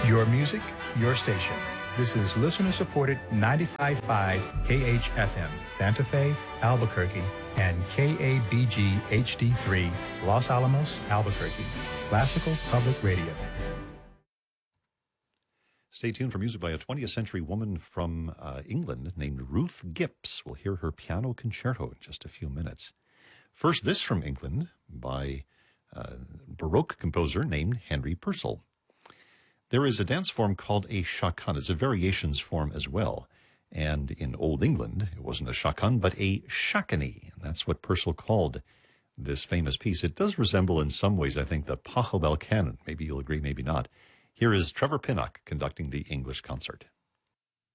Your music, your station. This is listener-supported 95.5 KHFM, Santa Fe, Albuquerque, and KABG HD3, Los Alamos, Albuquerque. Classical Public Radio. Stay tuned for music by a 20th century woman from England named Ruth Gipps. We'll hear her piano concerto in just a few minutes. First, this from England by a Baroque composer named Henry Purcell. There is a dance form called a chakan. It's a variations form as well. And in Old England, it wasn't a chakan, but a shakani. And that's what Purcell called this famous piece. It does resemble in some ways, I think, the Pachelbel canon. Maybe you'll agree, maybe not. Here is Trevor Pinnock conducting the English concert.